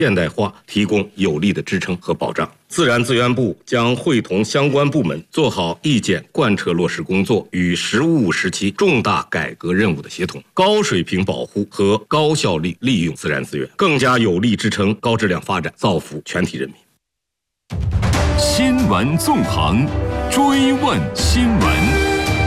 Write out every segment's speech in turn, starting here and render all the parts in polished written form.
现代化提供有力的支撑和保障。自然资源部将会同相关部门做好意见贯彻落实工作与“十五五”时期重大改革任务的协同，高水平保护和高效率利用自然资源，更加有力支撑高质量发展，造福全体人民。 新闻纵横，追问新闻。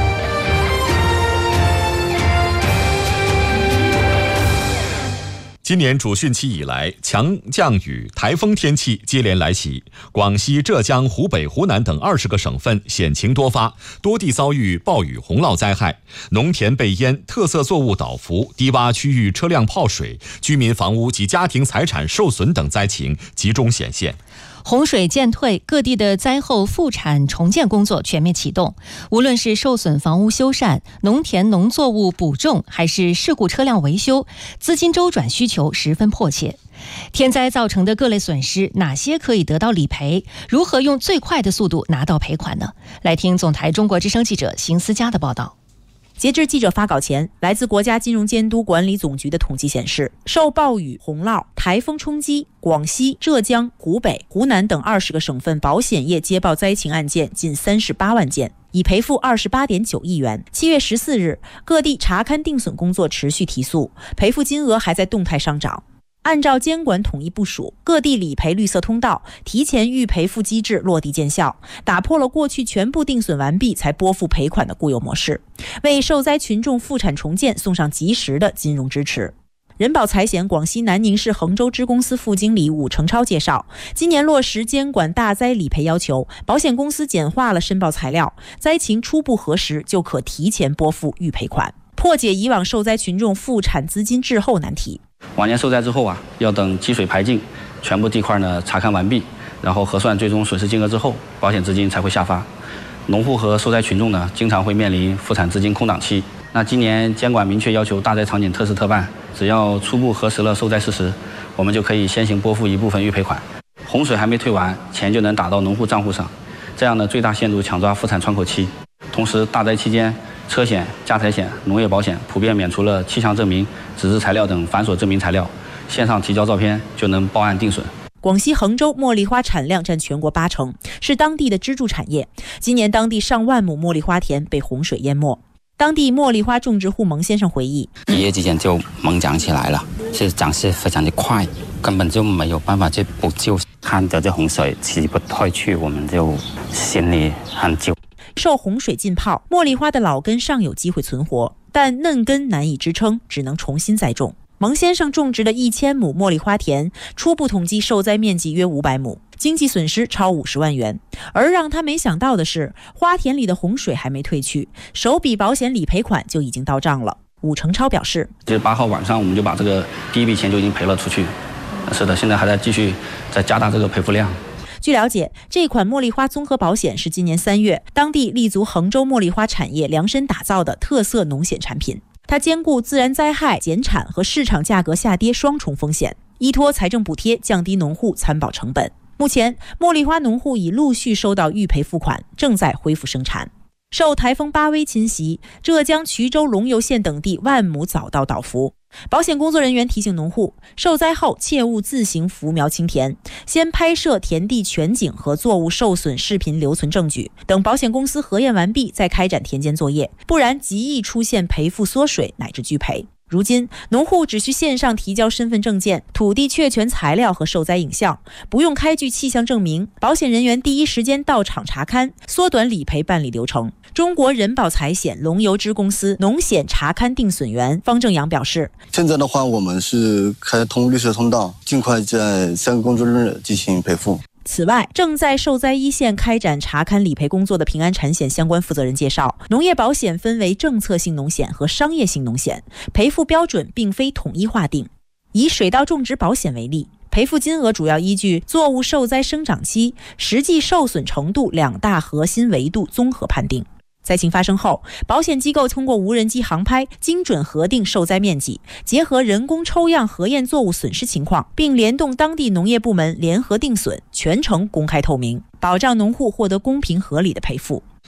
今年主汛期以来，强降雨、台风天气接连来袭，广西、浙江、湖北、湖南等20个省份险情多发，多地遭遇暴雨洪涝灾害，农田被淹，特色作物倒伏，低洼区域车辆泡水，居民房屋及家庭财产受损等灾情集中显现。 洪水渐退，各地的灾后复产重建工作全面启动。无论是受损房屋修缮、农田农作物补种，还是事故车辆维修，资金周转需求十分迫切。天灾造成的各类损失，哪些可以得到理赔？如何用最快的速度拿到赔款呢？来听总台中国之声记者邢思佳的报道。 截至记者发稿前，来自国家金融监督管理总局的统计显示，受暴雨、洪涝、台风冲击，广西、浙江、湖北、湖南等20个省份保险业接报灾情案件近38万件，已赔付28.9亿元。7月14日，各地查勘定损工作持续提速，赔付金额还在动态上涨。按照监管统一部署，各地理赔绿色通道、提前预赔付机制落地见效，打破了过去全部定损完毕才拨付赔款的固有模式，为受灾群众复产重建送上及时的金融支持。人保财险广西南宁市衡州支公司副经理武成超介绍，今年落实监管大灾理赔要求，保险公司简化了申报材料，灾情初步核实就可提前拨付预赔款，破解以往受灾群众复产资金滞后难题。 往年受灾之后要等积水排尽，全部地块查勘完毕，然后核算最终损失金额之后，保险资金才会下发。农户和受灾群众经常会面临复产资金空档期。那今年监管明确要求大灾场景特事特办，只要初步核实了受灾事实，我们就可以先行拨付一部分预赔款。洪水还没退完，钱就能打到农户账户上，这样最大限度抢抓复产窗口期。同时，大灾期间，车险、家财险、农业保险普遍免除了气象证明、纸质材料等繁琐证明材料，线上提交照片就能报案定损。 广西衡州茉莉花产量占全国80%，是当地的支柱产业。今年当地上万亩茉莉花田被洪水淹没。当地茉莉花种植户蒙先生回忆， 一夜之间就猛长起来了，是长势非常的快，根本就没有办法去补救。看着这洪水起不退去，我们就心里很揪。 受洪水浸泡，茉莉花的老根尚有机会存活，但嫩根难以支撑，只能重新栽种。蒙先生种植的1000亩茉莉花田，初步统计受灾面积约500亩，经济损失超50万元。而让他没想到的是，花田里的洪水还没退去，首笔保险理赔款就已经到账了。武成超表示 ，8号晚上我们就把这个第一笔钱就已经赔了出去。是的，现在还在继续再加大这个赔付量。 据了解，这款茉莉花综合保险是今年3月当地立足衡州茉莉花产业量身打造的特色农险产品。它兼顾自然灾害、减产和市场价格下跌双重风险，依托财政补贴降低农户参保成本。目前，茉莉花农户已陆续收到预赔付款，正在恢复生产。受台风巴威侵袭，浙江衢州龙游县等地万亩早稻倒伏。保险工作人员提醒农户，受灾后切勿自行扶苗清田，先拍摄田地全景和作物受损视频留存证据，等保险公司核验完毕再开展田间作业，不然极易出现赔付缩水乃至拒赔。如今，农户只需线上提交身份证件、土地确权材料和受灾影像，不用开具气象证明，保险人员第一时间到场查勘，缩短理赔办理流程。中国人保财险龙游支公司农险查勘定损员方正阳表示， 现在的话，我们是开通绿色通道，尽快在3个工作日进行赔付。 此外，正在受灾一线开展查勘理赔工作的平安产险相关负责人介绍，农业保险分为政策性农险和商业性农险，赔付标准并非统一划定。以水稻种植保险为例，赔付金额主要依据作物受灾生长期、实际受损程度2大核心维度综合判定。灾情发生后，保险机构通过无人机航拍，精准核定受灾面积，结合人工抽样核验作物损失情况，并联动当地农业部门联合定损，全程公开透明，保障农户获得公平合理的赔付。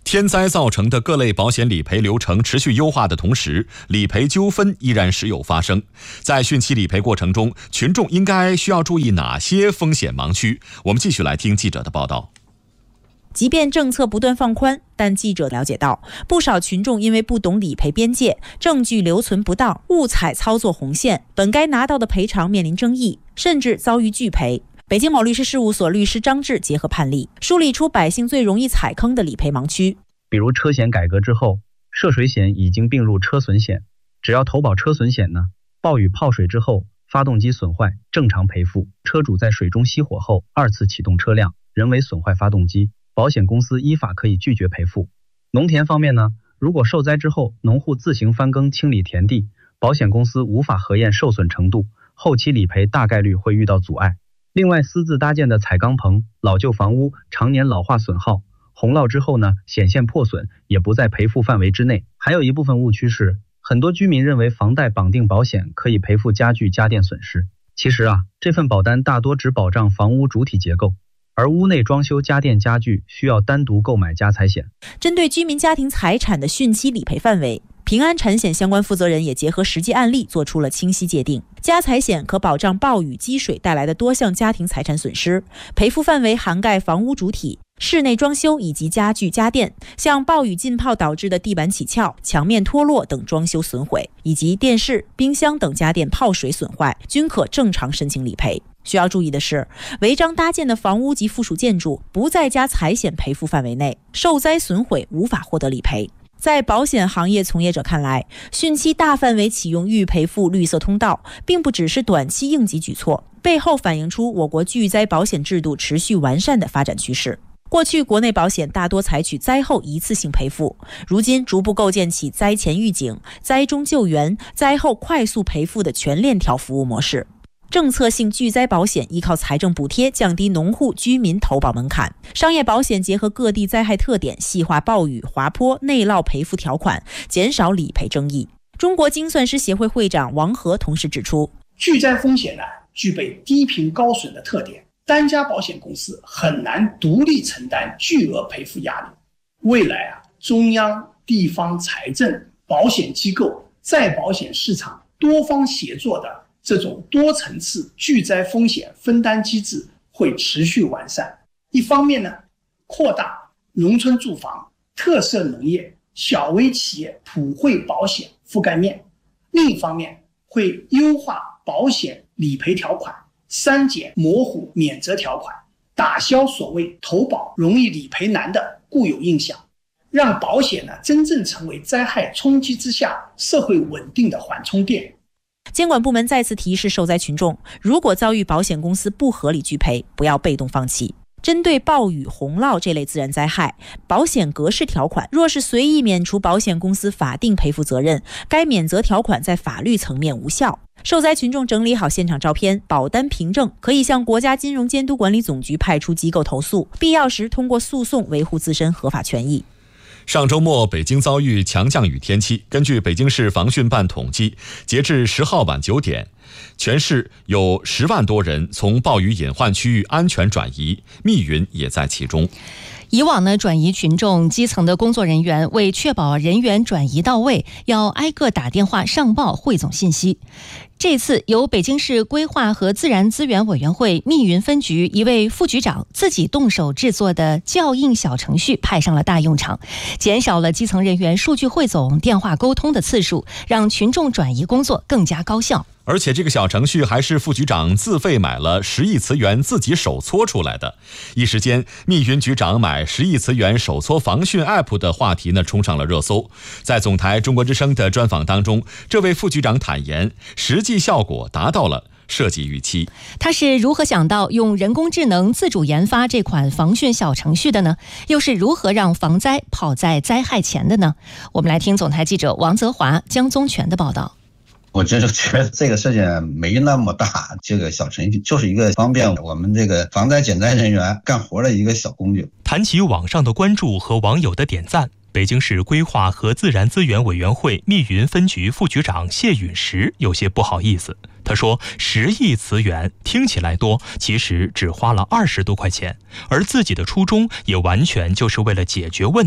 天灾造成的各类保险理赔流程持续优化的同时，理赔纠纷依然时有发生。在汛期理赔过程中，群众需要注意哪些风险盲区？我们继续来听记者的报道。 即便政策不断放宽，但记者了解到，不少群众因为不懂理赔边界、证据留存不当、误踩操作红线，本该拿到的赔偿面临争议，甚至遭遇拒赔。北京某律师事务所律师张志结合判例，梳理出百姓最容易踩坑的理赔盲区。 比如车险改革之后，涉水险已经并入车损险，只要投保车损险呢，暴雨泡水之后，发动机损坏正常赔付，车主在水中熄火后2次启动车辆，人为损坏发动机，保险公司依法可以拒绝赔付。农田方面呢，如果受灾之后农户自行翻耕清理田地，保险公司无法核验受损程度，后期理赔大概率会遇到阻碍。另外，私自搭建的彩钢棚、老旧房屋常年老化损耗，洪涝之后呢，显现破损也不在赔付范围之内。还有一部分误区是，很多居民认为房贷绑定保险可以赔付家具家电损失。其实这份保单大多只保障房屋主体结构，而屋内装修家电家具需要单独购买家财险。 针对居民家庭财产的汛期理赔范围，平安产险相关负责人也结合实际案例做出了清晰界定。家财险可保障暴雨积水带来的多项家庭财产损失，赔付范围涵盖房屋主体、室内装修以及家具家电，像暴雨浸泡导致的地板起翘、墙面脱落等装修损毁，以及电视、冰箱等家电泡水损坏，均可正常申请理赔。需要注意的是，违章搭建的房屋及附属建筑不在家财险赔付范围内，受灾损毁无法获得理赔。在保险行业从业者看来，汛期大范围启用预赔付绿色通道，并不只是短期应急举措，背后反映出我国巨灾保险制度持续完善的发展趋势。过去国内保险大多采取灾后一次性赔付，如今逐步构建起灾前预警、灾中救援、灾后快速赔付的全链条服务模式。政策性巨灾保险依靠财政补贴降低农户居民投保门槛，商业保险结合各地灾害特点，细化暴雨、滑坡、内涝赔付条款，减少理赔争议。中国精算师协会会长王和同时指出， 巨灾风险具备低频高损的特点，单家保险公司很难独立承担巨额赔付压力。未来中央、地方财政、保险机构、再保险市场多方协作的这种多层次巨灾风险分担机制会持续完善。一方面扩大农村住房、特色农业、小微企业普惠保险覆盖面；另一方面会优化保险理赔条款，删减模糊免责条款，打消所谓投保容易理赔难的固有印象，让保险真正成为灾害冲击之下社会稳定的缓冲垫。 监管部门再次提示受灾群众，如果遭遇保险公司不合理拒赔，不要被动放弃。针对暴雨、洪涝这类自然灾害，保险格式条款若是随意免除保险公司法定赔付责任，该免责条款在法律层面无效。受灾群众整理好现场照片、保单凭证，可以向国家金融监督管理总局派出机构投诉，必要时通过诉讼维护自身合法权益。 上周末，北京遭遇强降雨天气。根据北京市防汛办统计，截至10号晚9点，全市有10万多人从暴雨隐患区域安全转移，密云也在其中。 以往转移群众，基层的工作人员为确保人员转移到位，要挨个打电话上报汇总信息。这次由北京市规划和自然资源委员会密云分局一位副局长自己动手制作的校印小程序派上了大用场，减少了基层人员数据汇总、电话沟通的次数，让群众转移工作更加高效。 而且这个小程序还是副局长自费买了10亿词元自己手搓出来的。一时间，密云局长买10亿词元手搓防汛 App 的话题冲上了热搜。在总台中国之声的专访当中，这位副局长坦言，实际效果达到了设计预期。 他是如何想到用人工智能自主研发这款防汛小程序的呢？又是如何让防灾跑在灾害前的呢？我们来听总台记者王泽华、江宗全的报道。 我就是觉得这个事情没那么大，这个小程序就是一个方便我们这个防灾减灾人员干活的一个小工具。 谈起网上的关注和网友的点赞，北京市规划和自然资源委员会密云分局副局长谢允石有些不好意思。他说10亿词元听起来多，其实只花了20多块钱，而自己的初衷也完全就是为了解决问题。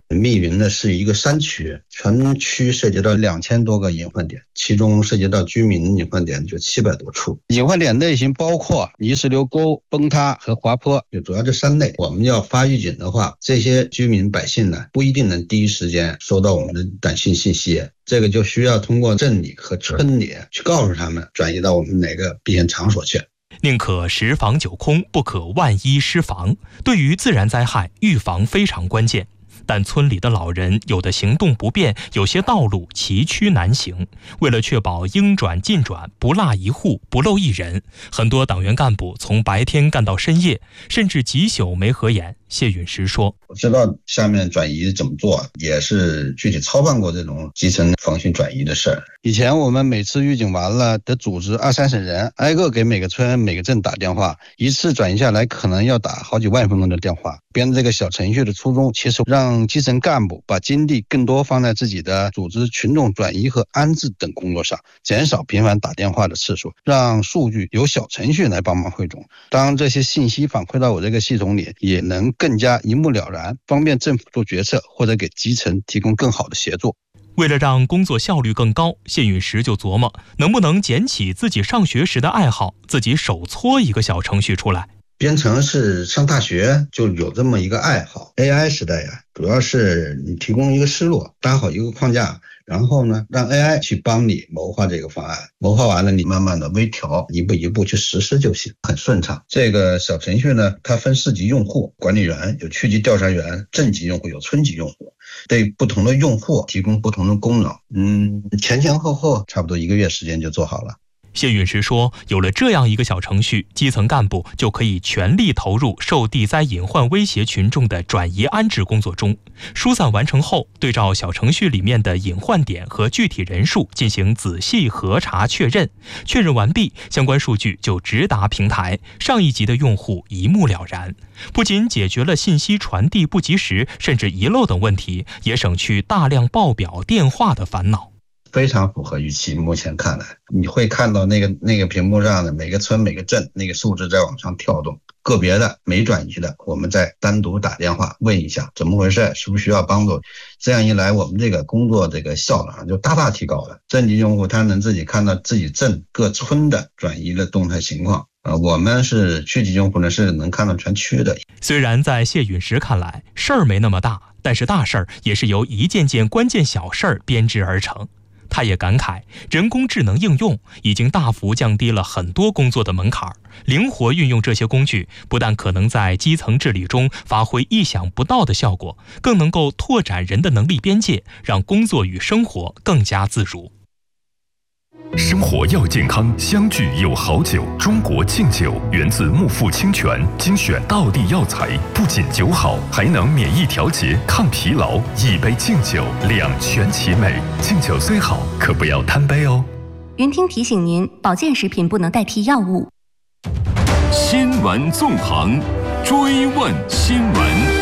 密云呢是一个山区，全区涉及到2000多个隐患点，其中涉及到居民隐患点就700多处。隐患点类型包括泥石流沟、崩塌和滑坡，就主要这3类。我们要发预警的话，这些居民百姓呢不一定能第一时间收到我们的短信信息，这个就需要通过镇里和村里去告诉他们转移到我们哪个避险场所去。 宁可10防9空，不可万一失防。对于自然灾害，预防非常关键。但村里的老人有的行动不便，有些道路崎岖难行。为了确保应转尽转，不落一户，不漏一人，很多党员干部从白天干到深夜，甚至几宿没合眼。谢允时说：“ 我知道下面转移怎么做，也是具体操办过这种基层防汛转移的事儿。以前我们每次预警完了，得组织20-30人，挨个给每个村、每个镇打电话，一次转移下来可能要打好几万分钟的电话。编这个小程序的初衷，其实让基层干部把精力更多放在自己的组织群众转移和安置等工作上，减少频繁打电话的次数，让数据由小程序来帮忙汇总。当这些信息反馈到我这个系统里，也能更加一目了然，方便政府做决策或者给基层提供更好的协作。” 为了让工作效率更高，谢允时就琢磨能不能捡起自己上学时的爱好，自己手搓一个小程序出来。 编程是上大学就有这么一个爱好。 AI 时代呀，主要是你提供一个思路，搭好一个框架，然后呢让 AI 去帮你谋划这个方案，谋划完了你慢慢的微调，一步一步去实施就行，很顺畅。这个小程序呢，它分4级用户，管理员有区级调查员，镇级用户有村级用户，对不同的用户提供不同的功能。前后差不多1个月时间就做好了。 谢允时说，有了这样一个小程序，基层干部就可以全力投入受地灾隐患威胁群众的转移安置工作中。疏散完成后，对照小程序里面的隐患点和具体人数进行仔细核查确认，确认完毕，相关数据就直达平台，上一级的用户一目了然。不仅解决了信息传递不及时甚至遗漏等问题，也省去大量报表电话的烦恼。 非常符合预期，目前看来你会看到那个屏幕上的每个村每个镇那个数字在往上跳动，个别的没转移的我们再单独打电话问一下怎么回事，需不需要帮助。这样一来，我们这个工作这个效能就大大提高了。镇级用户他能自己看到自己镇各村的转移的动态情况，我们是区级用户呢是能看到全区的。 虽然在谢允时看来事儿没那么大，但是大事儿也是由一件件关键小事儿编织而成。他也感慨，人工智能应用已经大幅降低了很多工作的门槛，灵活运用这些工具，不但可能在基层治理中发挥意想不到的效果，更能够拓展人的能力边界，让工作与生活更加自如。 生活要健康，相聚有好酒。中国敬酒源自木富清泉精选道地药材，不仅酒好，还能免疫调节、抗疲劳。一杯敬酒，两全其美。敬酒虽好，可不要贪杯哦。 云听提醒您，保健食品不能代替药物。 新闻纵横，追问新闻。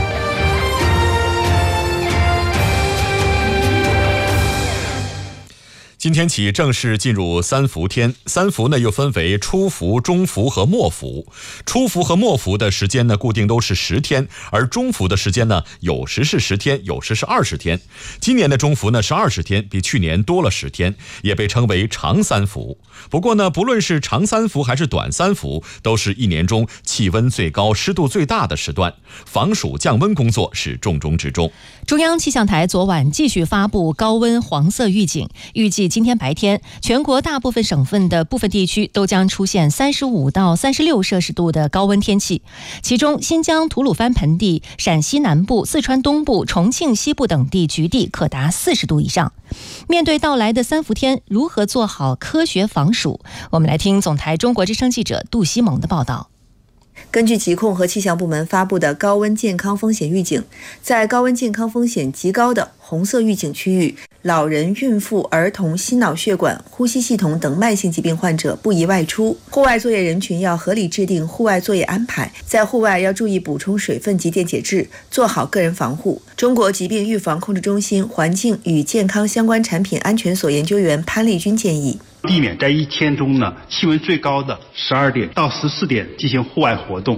今天起正式进入3伏天，3伏呢又分为初伏、中伏和末伏。初伏和末伏的时间呢固定都是10天，而中伏的时间呢有时是10天，有时是20天。今年的中伏呢是20天，比去年多了10天，也被称为长3伏。不过呢，不论是长3伏还是短3伏，都是一年中气温最高、湿度最大的时段，防暑降温工作是重中之重。 中央气象台昨晚继续发布高温黄色预警，预计今天白天全国大部分省份的部分地区都将出现35到36摄氏度的高温天气，其中新疆吐鲁番盆地、陕西南部、四川东部、重庆西部等地局地可达40度以上。面对到来的3伏天，如何做好科学防暑？我们来听总台中国之声记者杜西蒙的报道。 根据疾控和气象部门发布的高温健康风险预警，在高温健康风险极高的红色预警区域，老人、孕妇、儿童、心脑血管、呼吸系统等慢性疾病患者不宜外出。户外作业人群要合理制定户外作业安排，在户外要注意补充水分及电解质，做好个人防护。中国疾病预防控制中心环境与健康相关产品安全所研究员潘丽君建议， 避免在1天中呢气温最高的12点到14点进行户外活动，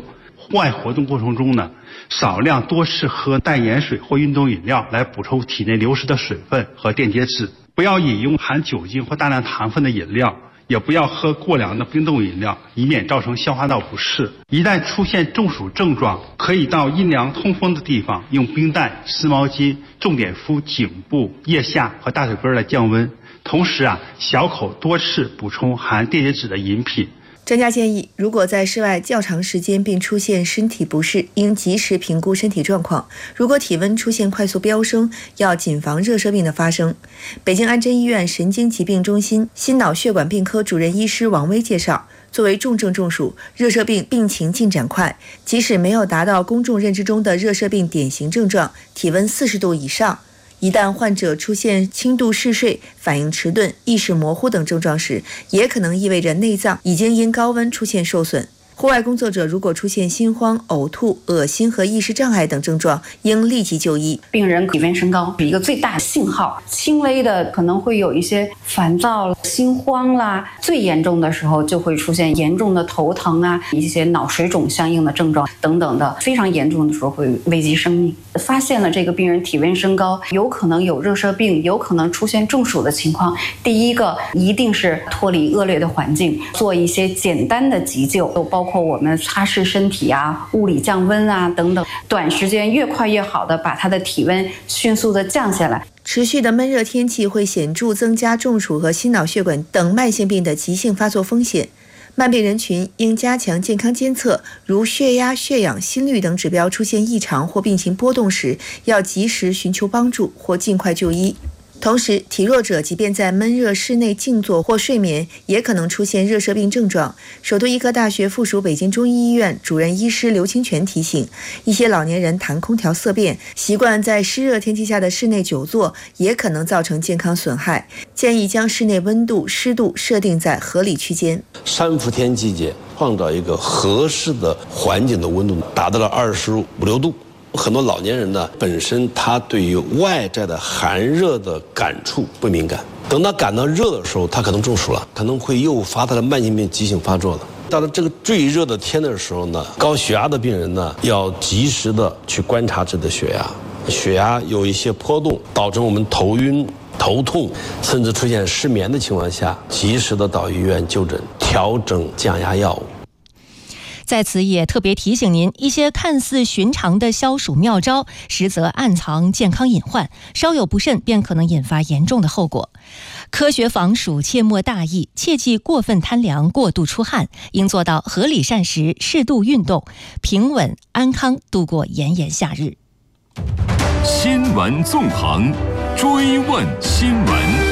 户外活动过程中呢，少量多次喝淡盐水或运动饮料来补充体内流失的水分和电解质，不要饮用含酒精或大量糖分的饮料，也不要喝过凉的冰冻饮料，以免造成消化道不适。一旦出现中暑症状，可以到阴凉通风的地方用冰袋、湿毛巾重点敷颈部、腋下和大腿根来降温。同时小口多次补充含电解质的饮品。 专家建议，如果在室外较长时间并出现身体不适，应及时评估身体状况。如果体温出现快速飙升，要谨防热射病的发生。北京安贞医院神经疾病中心心脑血管病科主任医师王威介绍，作为重症中暑，热射病病情进展快，即使没有达到公众认知中的热射病典型症状，体温40度以上，一旦患者出现轻度嗜睡、反应迟钝、意识模糊等症状时，也可能意味着内脏已经因高温出现受损。户外工作者如果出现心慌、呕吐、恶心和意识障碍等症状，应立即就医。 病人体温升高是一个最大的信号，轻微的可能会有一些烦躁、心慌啦，最严重的时候就会出现严重的头疼啊，一些脑水肿相应的症状等等的，非常严重的时候会危及生命。发现了这个病人体温升高，有可能有热射病，有可能出现中暑的情况，第一个一定是脱离恶劣的环境，做一些简单的急救，包括我们擦拭身体啊、物理降温啊等等，短时间越快越好的把他的体温迅速的降下来。 持续的闷热天气会显著增加中暑和心脑血管等慢性病的急性发作风险。慢病人群应加强健康监测，如血压、血氧、心率等指标出现异常或病情波动时，要及时寻求帮助或尽快就医。同时，体弱者即便在闷热室内静坐或睡眠，也可能出现热射病症状。首都医科大学附属北京中医医院主任医师刘清泉提醒，一些老年人谈空调色变，习惯在湿热天气下的室内久坐，也可能造成健康损害。建议将室内温度、湿度设定在合理区间。 三伏天季节，创造一个合适的环境的温度达到了25、26度。很多老年人呢，本身他对于外在的寒热的感触不敏感，等他感到热的时候，他可能中暑了，可能会诱发他的慢性病急性发作了。到了这个最热的天的时候呢，高血压的病人呢，要及时的去观察自己的血压，血压有一些波动，导致我们头晕、头痛，甚至出现失眠的情况下，及时的到医院就诊，调整降压药物。 在此也特别提醒您，一些看似寻常的消暑妙招，实则暗藏健康隐患，稍有不慎便可能引发严重的后果。科学防暑切莫大意，切忌过分贪凉、过度出汗，应做到合理膳食、适度运动，平稳安康度过炎炎夏日。 新闻纵横，追问新闻。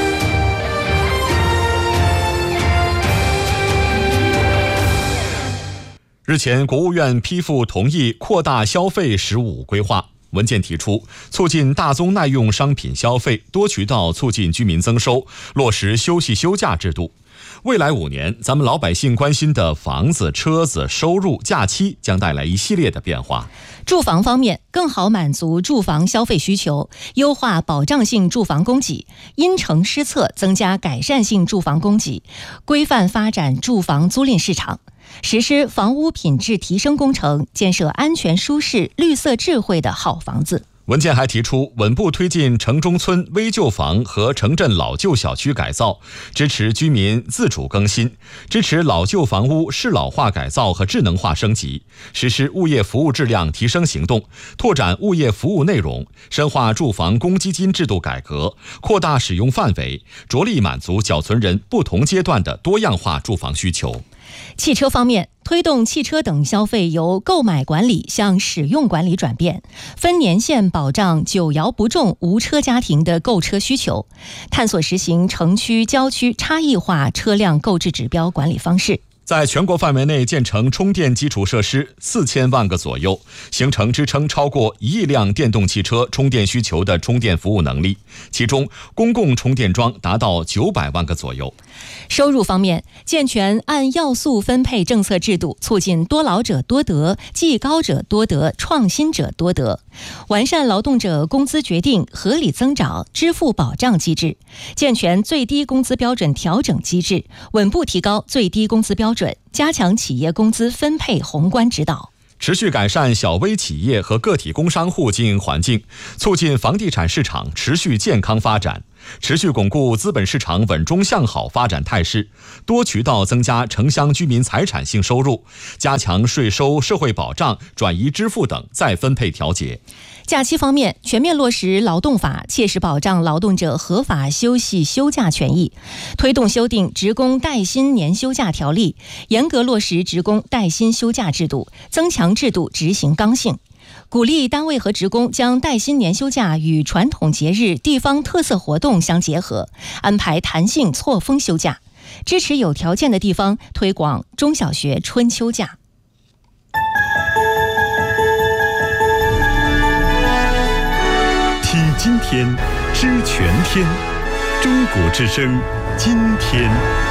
日前，国务院批复同意扩大消费15规划。文件提出，促进大宗耐用商品消费，多渠道促进居民增收，落实休息休假制度。未来5年，咱们老百姓关心的房子、车子、收入、假期将带来一系列的变化。 住房方面，更好满足住房消费需求，优化保障性住房供给，因城施策，增加改善性住房供给，规范发展住房租赁市场。实施房屋品质提升工程，建设安全舒适、绿色智慧的好房子。 文件还提出，稳步推进城中村危旧房和城镇老旧小区改造，支持居民自主更新，支持老旧房屋适老化改造和智能化升级，实施物业服务质量提升行动，拓展物业服务内容，深化住房公积金制度改革，扩大使用范围，着力满足缴存人不同阶段的多样化住房需求。 汽车方面，推动汽车等消费由购买管理向使用管理转变，分年限保障久摇不中无车家庭的购车需求，探索实行城区、郊区差异化车辆购置指标管理方式。 在全国范围内建成充电基础设施4000万个左右，形成支撑超过1亿辆电动汽车充电需求的充电服务能力，其中公共充电桩达到900万个左右。 收入方面，健全按要素分配政策制度，促进多劳者多得、技高者多得、创新者多得，完善劳动者工资决定、合理增长、支付保障机制，健全最低工资标准调整机制，稳步提高最低工资标准，加强企业工资分配宏观指导。 持续改善小微企业和个体工商户经营环境，促进房地产市场持续健康发展，持续巩固资本市场稳中向好发展态势，多渠道增加城乡居民财产性收入，加强税收、社会保障、转移支付等再分配调节。 假期方面，全面落实劳动法，切实保障劳动者合法休息休假权益，推动修订职工带薪年休假条例，严格落实职工带薪休假制度，增强制度执行刚性。鼓励单位和职工将带薪年休假与传统节日、地方特色活动相结合，安排弹性错峰休假，支持有条件的地方推广中小学春秋假。 听今天，知全天，中国之声，今天。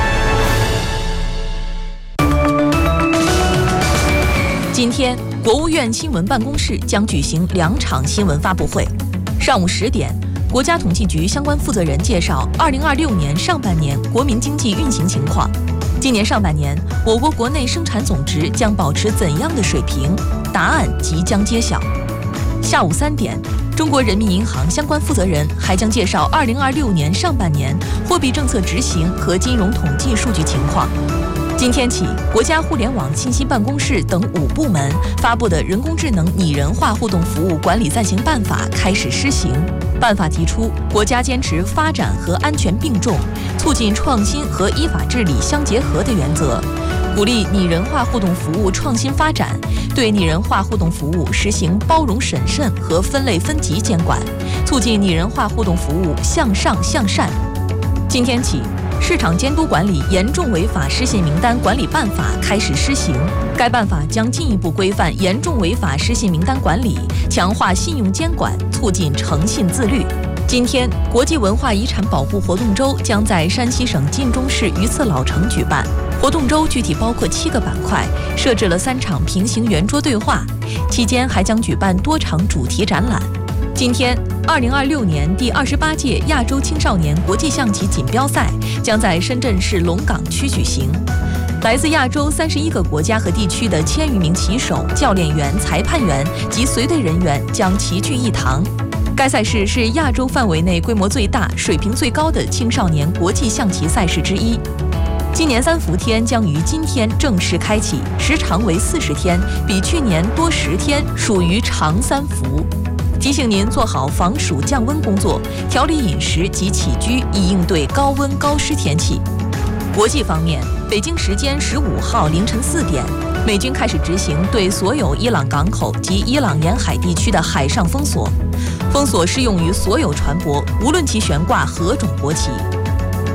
今天，国务院新闻办公室将举行2场新闻发布会。上午10点，国家统计局相关负责人介绍2026年上半年国民经济运行情况。今年上半年，我国国内生产总值将保持怎样的水平？答案即将揭晓。下午3点，中国人民银行相关负责人还将介绍2026年上半年货币政策执行和金融统计数据情况。今天起，国家互联网信息办公室等5部门发布的人工智能拟人化互动服务管理暂行办法开始施行。办法提出，国家坚持发展和安全并重，促进创新和依法治理相结合的原则，鼓励拟人化互动服务创新发展，对拟人化互动服务实行包容审慎和分类分级监管，促进拟人化互动服务向上向善。今天起，市场监督管理严重违法失信名单管理办法开始施行。该办法将进一步规范严重违法失信名单管理，强化信用监管，促进诚信自律。今天，国际文化遗产保护活动周将在山西省晋中市榆次老城举办。活动周具体包括7个板块，设置了3场平行圆桌对话，期间还将举办多场主题展览。今天，2026年第28届亚洲青少年国际象棋锦标赛将在深圳市龙岗区举行。来自亚洲31个国家和地区的1000余名棋手、教练员、裁判员及随队人员将齐聚一堂。该赛事是亚洲范围内规模最大、水平最高的青少年国际象棋赛事之一。今年3伏天将于今天正式开启，时长为40天，比去年多10天，属于长3伏。提醒您做好防暑降温工作，调理饮食及起居，以应对高温高湿天气。国际方面，北京时间15号凌晨4点，美军开始执行对所有伊朗港口及伊朗沿海地区的海上封锁，封锁适用于所有船舶，无论其悬挂何种国旗。